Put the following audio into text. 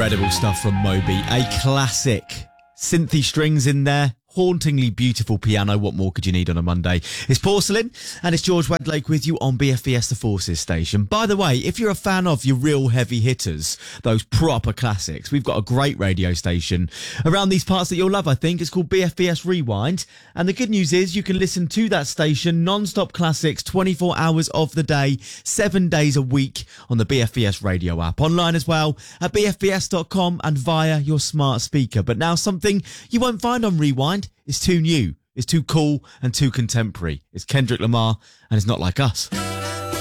Incredible stuff from Moby. A classic. Synthy strings in there. Hauntingly beautiful piano. What more could you need on a Monday? It's Porcelain, and it's George Wedlake with you on BFBS The Forces station. By the way, if you're a fan of your real heavy hitters, those proper classics, we've got a great radio station around these parts that you'll love, I think. It's called BFBS Rewind. And the good news is you can listen to that station, non-stop classics, 24 hours of the day, 7 days a week on the BFBS radio app. Online as well at bfbs.com and via your smart speaker. But now something you won't find on Rewind. It's too new, it's too cool and too contemporary. It's Kendrick Lamar and it's Not Like Us.